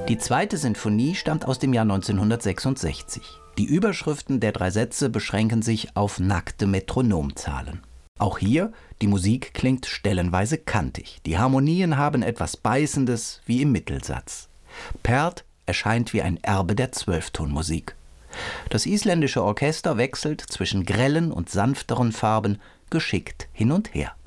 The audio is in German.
Die zweite Sinfonie stammt aus dem Jahr 1966. Die Überschriften der 3 Sätze beschränken sich auf nackte Metronomzahlen. Auch hier, die Musik klingt stellenweise kantig. Die Harmonien haben etwas Beißendes wie im Mittelsatz. Pärt erscheint wie ein Erbe der Zwölftonmusik. Das isländische Orchester wechselt zwischen grellen und sanfteren Farben geschickt hin und her.